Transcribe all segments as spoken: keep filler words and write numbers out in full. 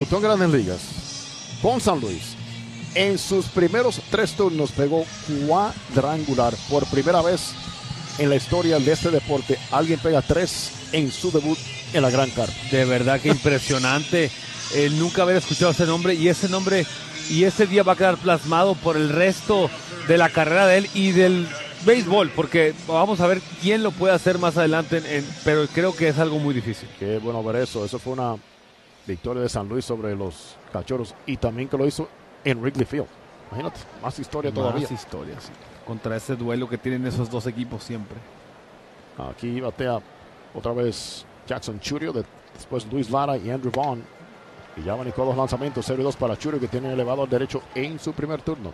debutó en Grandes Ligas con San Luis. En sus primeros tres turnos pegó cuadrangular. Por primera vez en la historia de este deporte, alguien pega tres en su debut en la Gran Carpa. De verdad que impresionante. El nunca haber escuchado ese nombre, y ese nombre y ese día va a quedar plasmado por el resto de la carrera de él y del béisbol, porque vamos a ver quién lo puede hacer más adelante, en, en, pero creo que es algo muy difícil. Qué bueno ver eso. Eso fue una victoria de San Luis sobre los Cachorros, y también que lo hizo en Wrigley Field. Imagínate, más historia todavía. Más historia, sí. Contra ese duelo que tienen esos dos equipos siempre. Aquí batea otra vez Jackson Chourio, de, después Luis Lara y Andrew Vaughn. Y ya manicó dos lanzamientos, cero y dos para Chourio, que tiene elevado al derecho en su primer turno.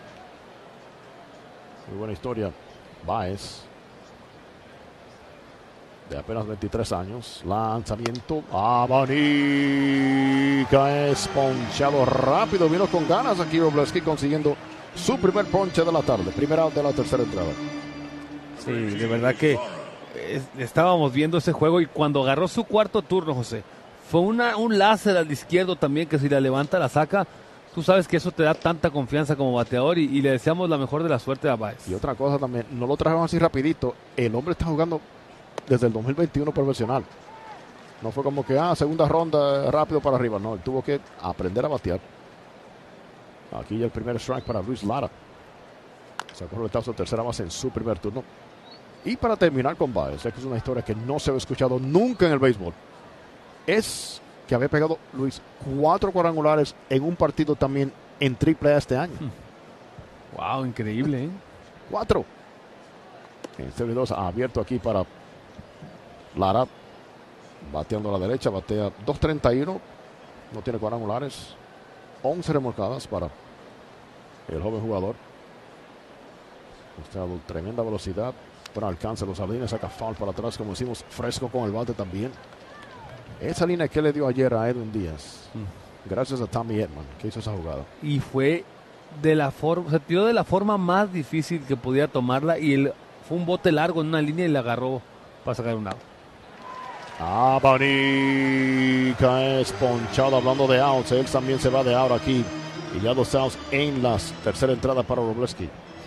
Muy buena historia. Baez, de apenas veintitrés años. Lanzamiento. Abanica. Es ponchado rápido. Vino con ganas aquí Wroblewski, consiguiendo su primer ponche de la tarde. Primera de la tercera entrada. Sí, de verdad que es, estábamos viendo ese juego, y cuando agarró su cuarto turno, José, fue una, un láser al izquierdo también, que si la levanta, la saca. Tú sabes que eso te da tanta confianza como bateador, y, y le deseamos la mejor de la suerte a Baez. Y otra cosa también, no lo trajeron así rapidito. El hombre está jugando desde el dos mil veintiuno profesional. No fue como que, ah, segunda ronda, rápido para arriba. No, él tuvo que aprender a batear. Aquí ya el primer strike para Luis Lara. Sacó el roletazo, tercera base en su primer turno. Y para terminar con Baez, sé que es una historia que no se había escuchado nunca en el béisbol. Es que había pegado Luis cuatro cuadrangulares en un partido también en triple A este año. Wow, increíble, ¿eh? Cuatro. En serie dos, abierto aquí para Lara. Bateando a la derecha, batea dos treinta y uno. No tiene cuadrangulares. once remolcadas para el joven jugador. Mostrado tremenda velocidad. Pero alcanza los jardines, saca foul para atrás, como decimos, fresco con el bate también. Esa línea que le dio ayer a Edwin Díaz, mm. gracias a Tommy Edman, que hizo esa jugada. Y fue de la forma, se tiró de la forma más difícil que podía tomarla, y el, fue un bote largo en una línea y la agarró para sacar un out. Abanica es ponchado. Hablando de outs, él también se va de out aquí. Y ya dos outs en la tercera entrada para Wroblewski.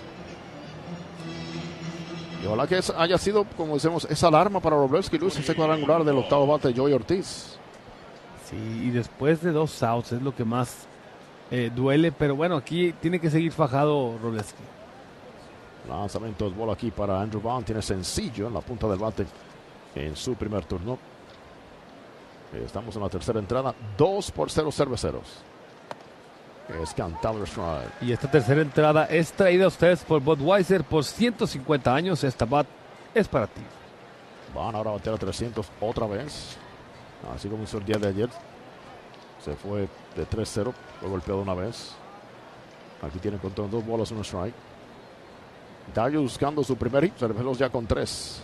Y ojalá que haya sido, como decimos, esa alarma para Wroblewski, Luis, ese cuadrangular del octavo bate de Joey Ortiz. Sí, y después de dos outs es lo que más eh, duele, pero bueno, aquí tiene que seguir fajado Wroblewski. Lanzamiento de bola aquí para Andrew Vaughn, tiene sencillo en la punta del bate en su primer turno. Estamos en la tercera entrada, dos por cero cerveceros. Es cantado el strike. Y esta tercera entrada es traída a ustedes por Budweiser. Por ciento cincuenta años, esta bat es para ti. Van ahora a batear a trescientos otra vez. Así como hizo el día de ayer. Se fue de tres cero. Fue golpeado una vez. Aquí tiene control, dos bolas, un strike. Dallo buscando su primer hit. Cerveceros ya con tres.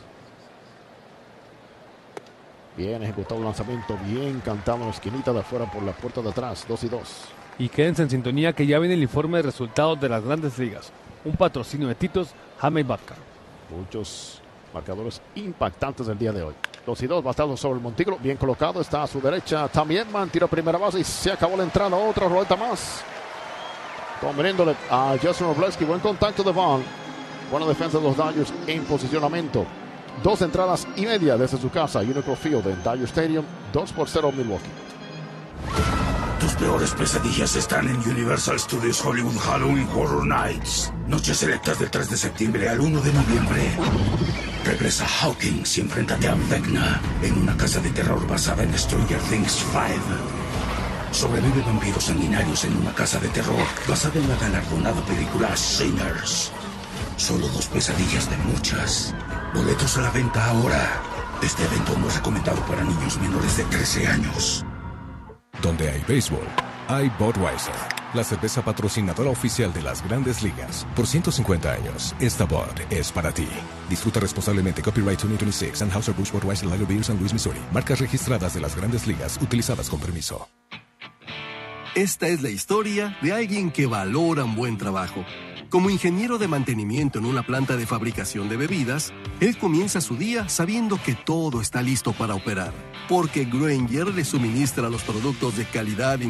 Bien ejecutado el lanzamiento. Bien cantado en la esquinita de afuera por la puerta de atrás. Dos y dos. Y quédense en sintonía, que ya viene el informe de resultados de las Grandes Ligas. Un patrocinio de Titos, Jamey Vodka. Muchos marcadores impactantes del día de hoy. Dos y dos, bastados sobre el montículo. Bien colocado, está a su derecha Tommy Edman. Tira primera base y se acabó la entrada. Otra roleta más. Conveniéndole a Justin Wroblewski. Buen contacto de Vaughn. Buena defensa de los Dodgers en posicionamiento. Dos entradas y media desde su casa, Unicor Field en Dodger Stadium. Dos por cero Milwaukee. Tus peores pesadillas están en Universal Studios Hollywood Halloween Horror Nights. Noches selectas del tres de septiembre al uno de noviembre. Regresa Hawkins y enfréntate a Vecna en una casa de terror basada en Stranger Things cinco. Sobrevive vampiros sanguinarios en una casa de terror basada en la galardonada película Sinners. Solo dos pesadillas de muchas. Boletos a la venta ahora. Este evento no es recomendado para niños menores de trece años. Donde hay béisbol, hay Budweiser, la cerveza patrocinadora oficial de las Grandes Ligas. Por ciento cincuenta años, esta Bud es para ti. Disfruta responsablemente. Copyright dos mil veintiséis. Anheuser-Busch Budweiser Lager Beer, San Luis, Missouri. Marcas registradas de las Grandes Ligas, utilizadas con permiso. Esta es la historia de alguien que valora un buen trabajo. Como ingeniero de mantenimiento en una planta de fabricación de bebidas, él comienza su día sabiendo que todo está listo para operar, porque Grainger le suministra los productos de calidad y